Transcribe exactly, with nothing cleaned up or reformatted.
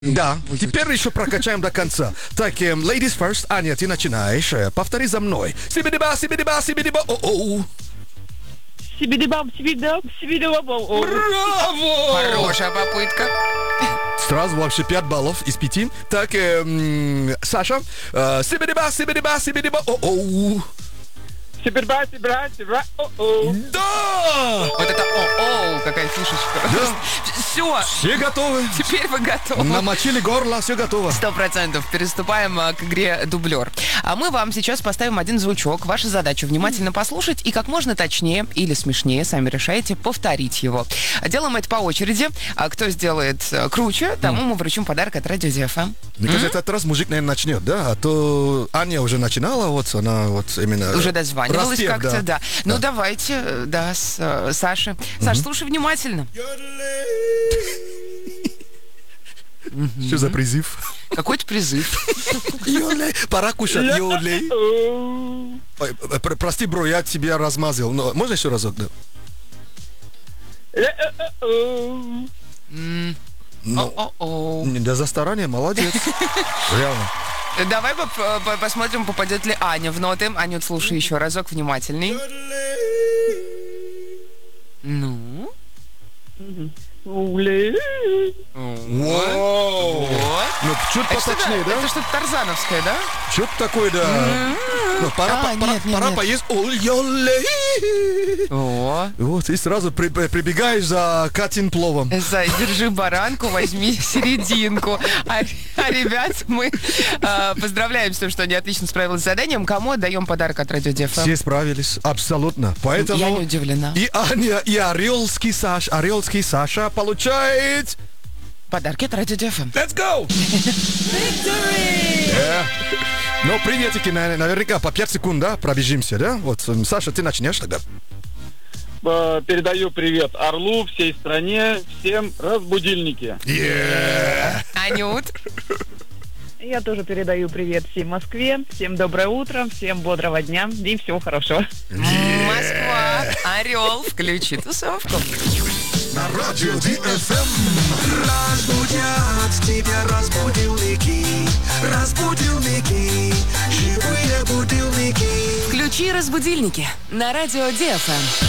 Да, теперь еще прокачаем до конца. Так, эм, ladies first. Аня, ты начинаешь. Э, Повтори за мной. Сибидиба, сибидиба, сибидиба, о-оу. Сибидибам, сибидаб, сибидибам, о-о. Браво! Хорошая попытка. Сразу вообще пять баллов из пяти. Так, эм, Саша. Э, Сибидиба, сибидиба, сибидиба, о-оу. Сибидба, сибидба, сибидба, о-о. Да! Вот это о-оу, какая фишечка. Да. Все, Все готовы. теперь вы готовы. Намочили горло, все готово. Сто процентов. Переступаем а, к игре «Дублер». А мы вам сейчас поставим один звучок. Ваша задача внимательно послушать и как можно точнее или смешнее, сами решаете, повторить его. Делаем это по очереди. А кто сделает а, круче, тому мы вручим подарок от Радио ди эф эм. Мне кажется, этот раз мужик, наверное, начнет, да? А то Аня уже начинала, вот она вот именно... Уже дозванивалась распев, как-то, да. да. Ну, Да. давайте, э, да, с э, Сашей. Саш, слушай внимательно. Что за призыв? Какой-то призыв. Йолей. Пора кушать, йолей. О. Ой, э, пр- Прости, бро, я тебя размазал. Но можно еще разок, да? Э-э-э-о. М, Ну, О-о-о. не, да за старание, молодец. Реально. Давай поп- по- посмотрим, попадет ли Аня в ноты. Анют, слушай еще разок внимательней. Ну? Улей. Воу. Вот. Ну, чуть Это что-то, поточнее, да? это что-то тарзановское, да? Что-то такое, да. Ну, пора, А, по- пора, нет, нет, пора нет. поесть. Ой, йолей. О. Вот, и сразу при- при- прибегаешь за Катин пловом. Зай, держи баранку, возьми серединку. А, а ребят, мы э, поздравляем с тем, что они отлично справились с заданием. Кому отдаем подарок от Радио ди эф эм? Все справились, абсолютно. Поэтому Я не удивлена. и Аня, и Орелский Саша, Орелский Саша получает... Подарки от Радио ди эф эм. Let's go! Yeah. Ну, приветики, на- наверняка по пять секунд, да, пробежимся, да? Вот, м, Саша, ты начнешь тогда. Э, Передаю привет Орлу, всей стране, всем разбудильники. Yeah. Анют. Я тоже передаю привет всей Москве. Всем доброе утро, всем бодрого дня и всего хорошего. Москва. Орел. Включи тусовку. На радио ди эф эм разбудят тебя разбудилники, разбудилники, живые будильники. Включи разбудильники на Радио ди эф эм.